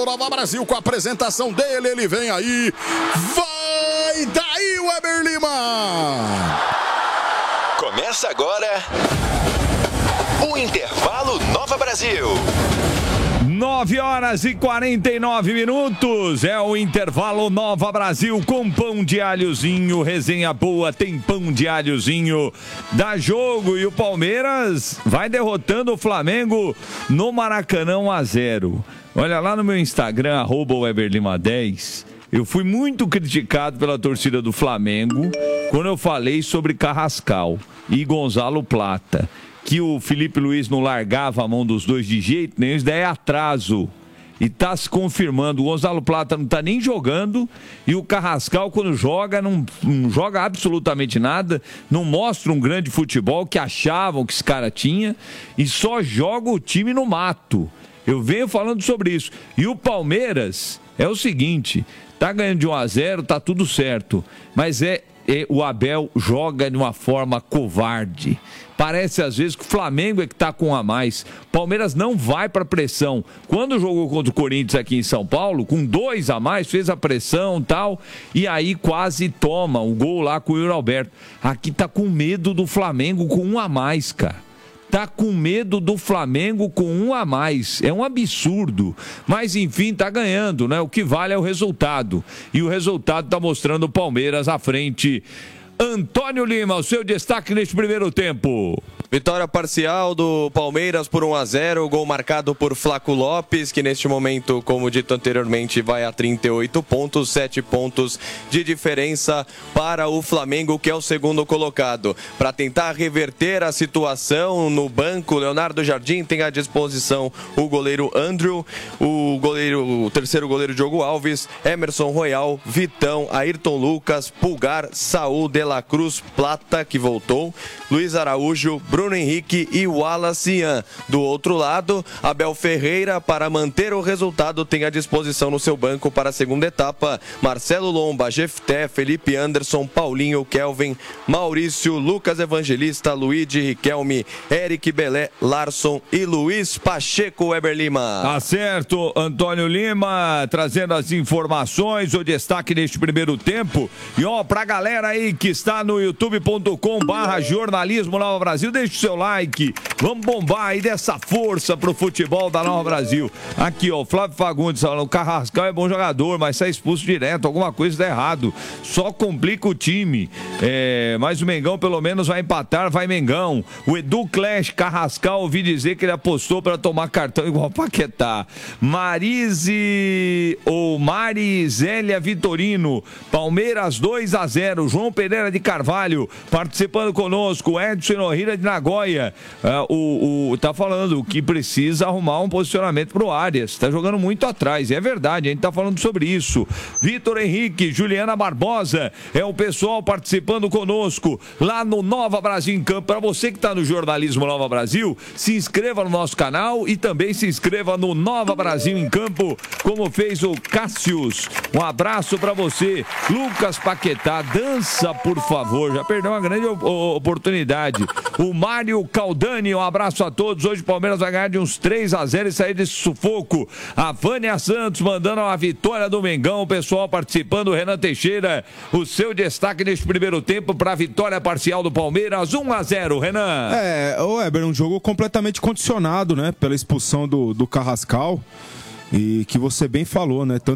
Nova Brasil com a apresentação dele, ele vem aí, vai daí, Weber Lima! Começa agora o Intervalo Nova Brasil. 9h49, é o Intervalo Nova Brasil com pão de alhozinho, resenha boa, tem pão de alhozinho, dá jogo e o Palmeiras vai derrotando o Flamengo no Maracanã 1-0. Olha lá no meu Instagram, @WeberLima10, eu fui muito criticado pela torcida do Flamengo quando eu falei sobre Carrascal e Gonzalo Plata, que o Felipe Luiz não largava a mão dos dois de jeito nenhum, isso daí é atraso. E tá se confirmando, o Gonzalo Plata não tá nem jogando e o Carrascal, quando joga, não joga absolutamente nada, não mostra um grande futebol que achavam que esse cara tinha e só joga o time no mato. Eu venho falando sobre isso. E o Palmeiras é o seguinte, tá ganhando de 1-0, tá tudo certo, mas o Abel joga de uma forma covarde. Parece às vezes que o Flamengo é que tá com um a mais. Palmeiras não vai pra pressão. Quando jogou contra o Corinthians aqui em São Paulo, com 2 a mais, fez a pressão e tal, e aí quase toma o gol lá com o Yuri Alberto. Aqui tá com medo do Flamengo com 1 a mais, cara. Tá com medo do Flamengo com 1 a mais. É um absurdo. Mas, enfim, tá ganhando, né? O que vale é o resultado. E o resultado tá mostrando o Palmeiras à frente. Antônio Lima, o seu destaque neste primeiro tempo. Vitória parcial do Palmeiras por 1-0, gol marcado por Flaco Lopes, que neste momento, como dito anteriormente, vai a 38 pontos, 7 pontos de diferença para o Flamengo, que é o segundo colocado. Para tentar reverter a situação no banco, Leonardo Jardim tem à disposição o goleiro Andrew, o terceiro goleiro Diogo Alves, Emerson Royal, Vitão, Ayrton Lucas, Pulgar, Saúl, De La Cruz, Plata, que voltou, Luiz Araújo, Bruno Henrique e Wallace Ian. Do outro lado, Abel Ferreira, para manter o resultado, tem à disposição no seu banco para a segunda etapa Marcelo Lomba, Jefté, Felipe Anderson, Paulinho, Kelvin, Maurício, Lucas Evangelista, Luigi, Riquelme, Eric Belé, Larson e Luiz Pacheco. Weber Lima. Tá certo, Antônio Lima, trazendo as informações, o destaque neste primeiro tempo. E ó, pra galera aí que está no youtube.com/jornalismo Nova Brasil, deixa o seu like, vamos bombar aí dessa força pro futebol da Nova Brasil. Aqui, ó, Flávio Fagundes falando, o Carrascal é bom jogador, mas sai expulso direto, alguma coisa tá errado, só complica o time. Mas o Mengão pelo menos vai empatar, vai Mengão. O Edu Clash, Carrascal, ouvi dizer que ele apostou para tomar cartão igual Paquetá. Marizélia Vitorino, Palmeiras 2-0, João Pereira de Carvalho participando conosco, Edson Norrira de Nagoya, tá falando que precisa arrumar um posicionamento pro Arias, tá jogando muito atrás, é verdade, a gente tá falando sobre isso. Vitor Henrique, Juliana Barbosa, é o pessoal participando conosco lá no Nova Brasil em Campo. Para você que tá no Jornalismo Nova Brasil, se inscreva no nosso canal e também se inscreva no Nova Brasil em Campo, como fez o Cássius. Um abraço para você. Lucas Paquetá, dança por favor, já perdeu uma grande oportunidade. O Mário Caldani, um abraço a todos. Hoje o Palmeiras vai ganhar de uns 3-0 e sair desse sufoco. A Vânia Santos mandando uma vitória do Mengão, o pessoal participando. O Renan Teixeira, o seu destaque neste primeiro tempo para a vitória parcial do Palmeiras, 1-0, Renan. Weber, um jogo completamente condicionado, né, pela expulsão do Carrascal, e que você bem falou, né, tanto